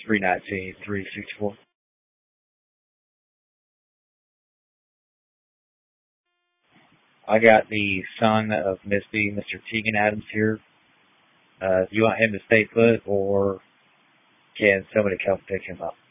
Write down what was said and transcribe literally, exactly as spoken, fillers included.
three nineteen, three sixty-four. I got the son of Misty, Mister Tegan Adams here. Uh, do you want him to stay put, or can somebody come pick him up?